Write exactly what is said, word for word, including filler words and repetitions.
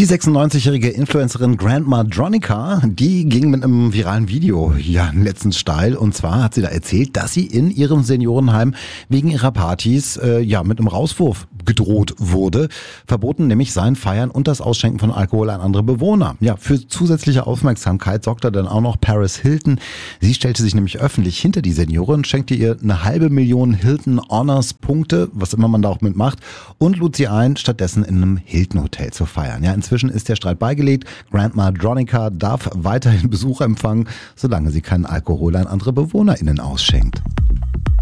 Die sechsundneunzigjährige Influencerin Grandma Dronica, die ging mit einem viralen Video ja letztens steil. Und zwar hat sie da erzählt, dass sie in ihrem Seniorenheim wegen ihrer Partys äh, ja mit einem Rauswurf gedroht wurde. Verboten nämlich seien Feiern und das Ausschenken von Alkohol an andere Bewohner. Ja, für zusätzliche Aufmerksamkeit sorgte dann auch noch Paris Hilton. Sie stellte sich nämlich öffentlich hinter die Seniorin, schenkte ihr eine halbe Million Hilton Honors Punkte, was immer man da auch mitmacht, und lud sie ein, stattdessen in einem Hilton Hotel zu feiern. Ja, inzwischen ist der Streit beigelegt. Grandma Dronica darf weiterhin Besuch empfangen, solange sie keinen Alkohol an andere BewohnerInnen ausschenkt.